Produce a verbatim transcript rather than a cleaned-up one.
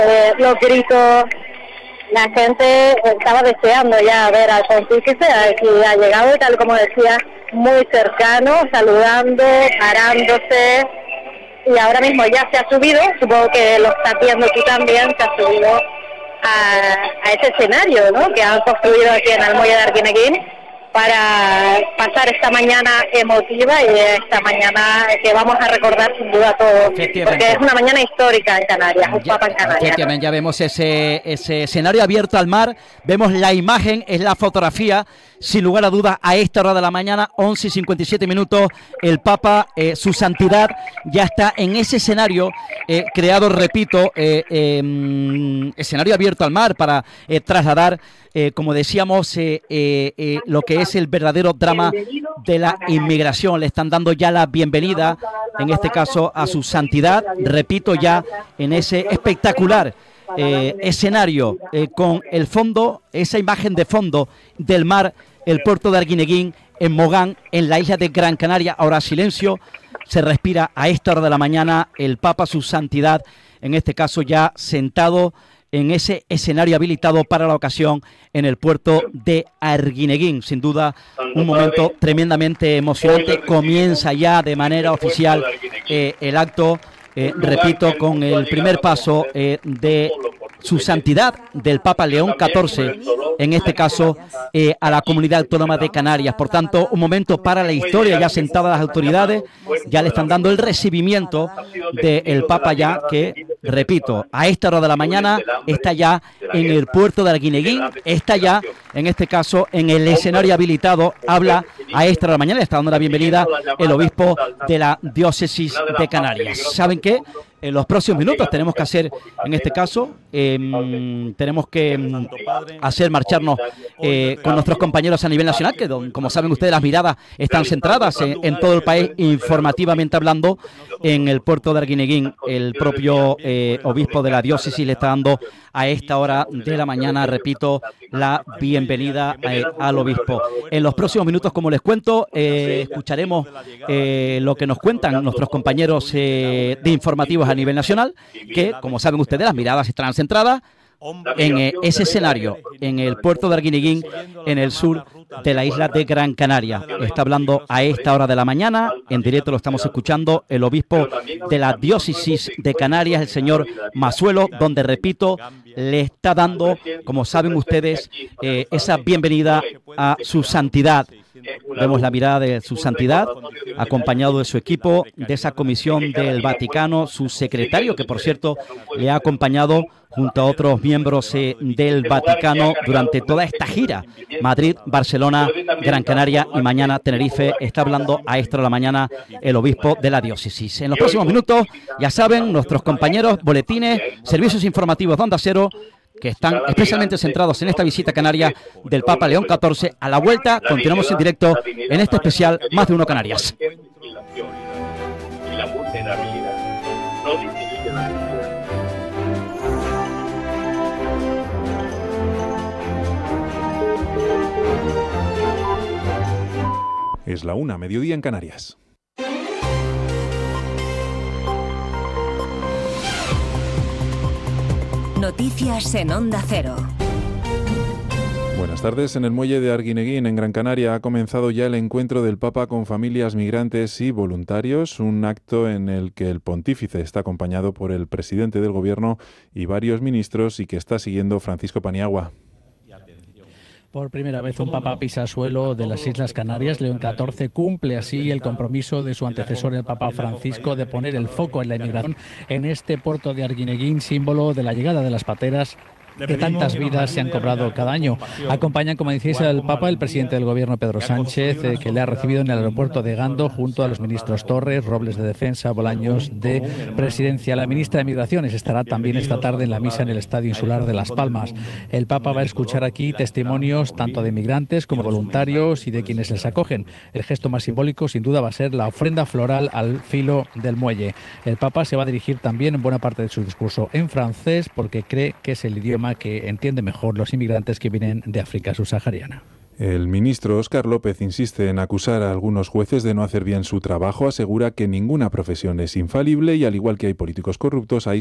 Eh, los gritos, la gente estaba deseando ya ver al pontífice, aquí ha llegado, tal como decía, muy cercano, saludando, parándose, y ahora mismo ya se ha subido, supongo que lo estás viendo tú también, se ha subido a, a ese escenario, ¿no?, que han construido aquí en el muelle de Arguineguín, para pasar esta mañana emotiva y esta mañana que vamos a recordar sin duda todos, porque es una mañana histórica en Canarias, un ya, Papa en Canarias. Efectivamente, ya vemos ese, ese escenario abierto al mar, vemos la imagen, es la fotografía, sin lugar a dudas, a esta hora de la mañana, once y cincuenta y siete minutos, el Papa, eh, su santidad, ya está en ese escenario eh, creado, repito, eh, eh, escenario abierto al mar para eh, trasladar, eh, como decíamos, eh, eh, eh, lo que es el verdadero drama de la inmigración. Le están dando ya la bienvenida, en este caso, a su santidad, repito, ya en ese espectacular eh, escenario, eh, con el fondo, esa imagen de fondo del mar, el puerto de Arguineguín, en Mogán, en la isla de Gran Canaria. Ahora silencio, se respira a esta hora de la mañana, el Papa, su santidad, en este caso ya sentado en ese escenario habilitado para la ocasión en el puerto de Arguineguín. Sin duda, un momento tremendamente emocionante. Comienza ya de manera oficial eh, el acto, eh, repito, con el primer paso eh, de su santidad del Papa León catorce, en este caso eh, a la Comunidad Autónoma de Canarias. Por tanto, un momento para la historia, ya sentadas las autoridades, ya le están dando el recibimiento del Papa ya que, repito, a esta hora de la mañana está ya en el puerto de Arguineguín, está ya, en este caso, en el escenario habilitado. Habla a esta hora de la mañana, le está dando la bienvenida el obispo de la diócesis de Canarias. ¿Saben qué? En los próximos minutos tenemos que hacer, en este caso, eh, tenemos que eh, hacer marcharnos eh, con nuestros compañeros a nivel nacional, que don, como saben ustedes, las miradas están centradas en, en todo el país, informativamente hablando, en el puerto de Arguineguín. El propio eh, obispo de la diócesis le está dando a esta hora de la mañana, repito, la bienvenida eh, al obispo. En los próximos minutos, como les cuento, eh, escucharemos eh, lo que nos cuentan nuestros compañeros eh, de informativos a nivel nacional, que, como saben ustedes, las miradas estarán centradas en eh, ese escenario, en el puerto de Arguineguín, en el sur de la isla de Gran Canaria. Está hablando a esta hora de la mañana, en directo lo estamos escuchando, el obispo de la diócesis de Canarias, el señor Masuelo, donde, repito, le está dando, como saben ustedes, eh, esa bienvenida a su santidad. Vemos la mirada de su santidad, acompañado de su equipo, de esa comisión del Vaticano, su secretario, que por cierto le ha acompañado junto a otros miembros eh, del Vaticano durante toda esta gira. Madrid, Barcelona, Gran Canaria y mañana Tenerife. Está hablando a esta hora de la mañana el obispo de la diócesis. En los próximos minutos, ya saben, nuestros compañeros, boletines, servicios informativos de Onda Cero, que están especialmente centrados en esta visita canaria del Papa León catorce. A la vuelta, continuamos en directo en este especial Más de Uno Canarias. Es la una, mediodía en Canarias. Noticias en Onda Cero. Buenas tardes. En el muelle de Arguineguín, en Gran Canaria, ha comenzado ya el encuentro del Papa con familias migrantes y voluntarios, un acto en el que el pontífice está acompañado por el presidente del gobierno y varios ministros y que está siguiendo Francisco Paniagua. Por primera vez un papa pisa suelo de las Islas Canarias. León catorce cumple así el compromiso de su antecesor, el Papa Francisco, de poner el foco en la inmigración en este puerto de Arguineguín, símbolo de la llegada de las pateras que tantas vidas se han cobrado cada año. Acompañan, como decís, al Papa el presidente del Gobierno, Pedro Sánchez, eh, que le ha recibido en el aeropuerto de Gando, junto a los ministros Torres, Robles de Defensa, Bolaños de Presidencia. La ministra de Migraciones estará también esta tarde en la misa en el Estadio Insular de Las Palmas. El Papa va a escuchar aquí testimonios tanto de migrantes como voluntarios y de quienes les acogen. El gesto más simbólico, sin duda, va a ser la ofrenda floral al filo del muelle. El Papa se va a dirigir también en buena parte de su discurso en francés, porque cree que es el idioma que entiende mejor los inmigrantes que vienen de África subsahariana. El ministro Óscar López insiste en acusar a algunos jueces de no hacer bien su trabajo, asegura que ninguna profesión es infalible y, al igual que hay políticos corruptos, hay